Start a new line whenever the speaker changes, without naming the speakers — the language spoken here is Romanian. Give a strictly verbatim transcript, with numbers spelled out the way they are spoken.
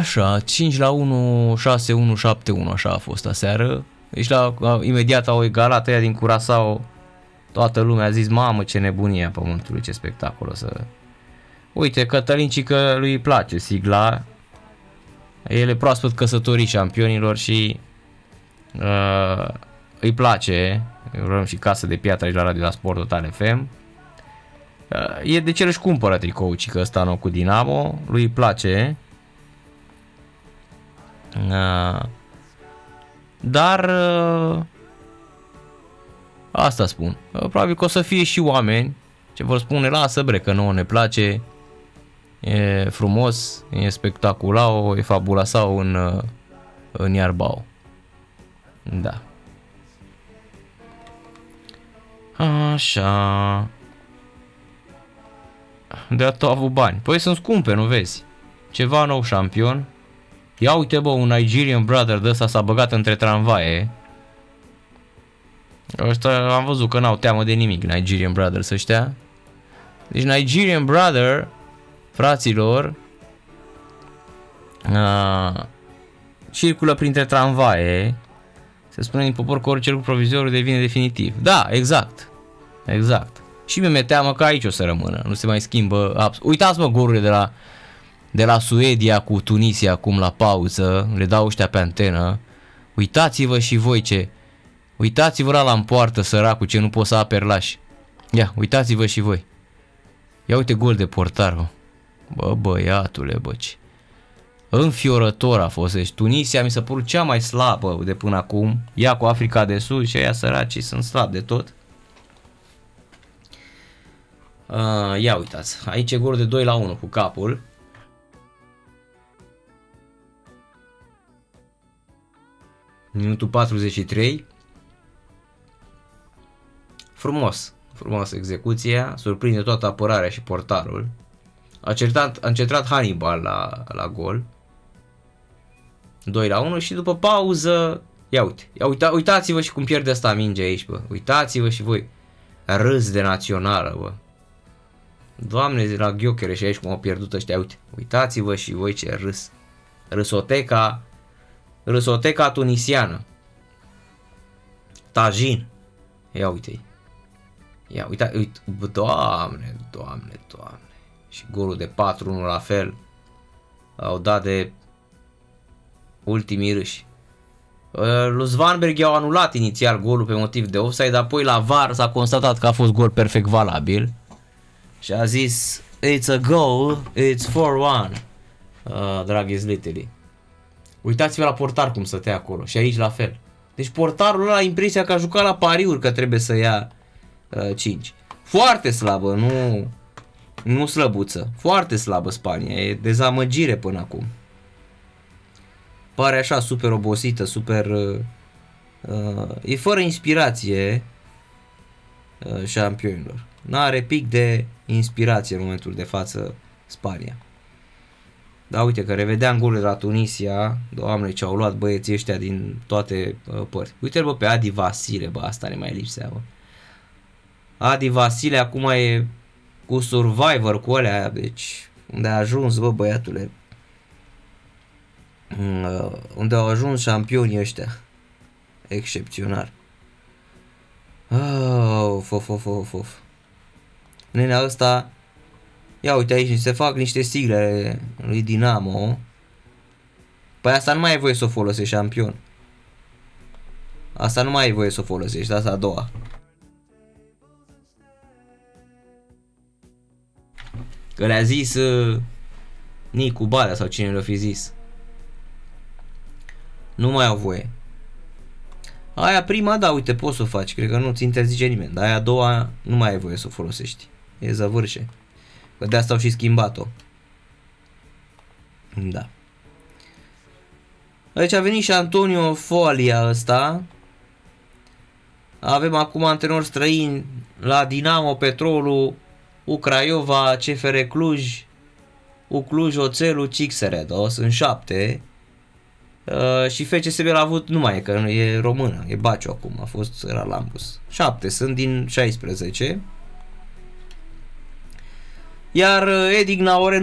Așa, cinci la unu, șase unu, șapte unu, așa a fost aseară. Deci la, la, imediat au egalat ăia din Curaçao. Toată lumea a zis, mamă, ce nebunie a pământului, ce spectacol o să... Uite, Cătălin Cică lui îi place sigla. El e proaspăt căsătorit șampionilor și uh, îi place. Urăm și Casă de Piatră aici la Radio la Sport Total F M. Uh, e de ce își cumpără tricoul Cică ăsta nou cu Dinamo. Lui îi place. Uh, dar uh, asta spun. Uh, probabil că o să fie și oameni ce vor spune, lasă bre, că nouă ne place. E frumos, e spectaculau, e fabulasau în, în Iarbao. Da. Așa. De atât au avut bani. Păi sunt scumpe, nu vezi? Ceva nou șampion. Ia uite bă, un Nigerian Brother de ăsta s-a băgat între tramvaie. Ăștia am văzut că n-au teamă de nimic, Nigerian Brothers ăștia. Deci Nigerian Brother, fraților, uh, circulă printre tramvaie. Se spune din popor că orice lucru provizoriu devine definitiv. Da, exact. Exact. Și mi-e teamă că aici o să rămână. Nu se mai schimbă absolut. Uitați mă golurile de la, de la Suedia cu Tunisia acum la pauză. Le dau ăștia pe antenă. Uitați-vă și voi ce... Uitați-vă la în poartă, săracul, ce nu pot să aperi lași. Ia, uitați-vă și voi. Ia uite gol de portar, bă. Bă, băiatule, bă, ce... Înfiorător a fost. Deci Tunisia mi s-a părut cea mai slabă de până acum. Ea cu Africa de Sud și aia săracii sunt slabi de tot. Uh, ia uitați. Aici e gol de doi la unu cu capul. Minutul patruzeci și trei. Frumos. Frumos execuția. Surprinde toată apărarea și portarul. A centrat, a centrat Hannibal la, la gol. doi la unu și după pauză, ia uite, ia uita, uitați-vă și cum pierde asta minge aici, bă. Uitați-vă și voi. Râs de națională, bă. Doamne, la Ghiochere și aici cum au pierdut ăștia, uite. Uitați-vă și voi ce râs. Râsoteca, râsoteca tunisiană. Tajin. Ia uite-i. Ia uita, uite, doamne, doamne, doamne. Și golul de patru unu la fel. Au dat de ultimii râși. Lui Svanberg i-au anulat inițial golul pe motiv de offside, dar apoi la V A R s-a constatat că a fost gol perfect valabil. Și a zis, it's a goal, it's four one. Uh, dragi zliteli. Uitați-vă la portar cum stătea acolo. Și aici la fel. Deci portarul ăla a impresia că a jucat la pariuri că trebuie să ia uh, cinci. Foarte slabă, nu... Nu slăbuță. Foarte slabă Spania. E dezamăgire până acum. Pare așa super obosită, super... Uh, uh, e fără inspirație uh, șampionilor. N-are pic de inspirație în momentul de față Spania. Da, uite că revedeam golurile la Tunisia. Doamne, ce au luat băieții ăștia din toate uh, părți. Uite-l bă pe Adi Vasile, bă, asta ne mai lipsea, bă. Adi Vasile acum e cu Survivor, cu alea, deci unde a ajuns, bă, băiatule, uh, unde au ajuns șampionii ăștia, excepțional. Of, of, of, of, of. Nenea ăsta, ia uite aici, se fac niște sigle lui Dinamo. Păi asta nu mai ai voie să o folosești, șampion. Asta nu mai ai voie să o folosești, asta a doua. Că le-a zis uh, Nicu Balea sau cine le-a fi zis. Nu mai au voie. Aia prima, da, uite, poți să o faci, cred că nu ți interzice nimeni. Dar aia a doua nu mai ai voie să o folosești. E zăvârșe. Că de asta au și schimbat-o. Da. Aici a venit și Antonio Folia ăsta. Avem acum antrenori străini la Dinamo, Petrolul, U Craiova, C F R Cluj, U Cluj, Oțelul, Cixeredo. Sunt șapte. Uh, și F C S B l-a avut, nu mai e, că e română, e Baciu acum, a fost Ralambus. șapte sunt din șaisprezece. Iar Edic Naore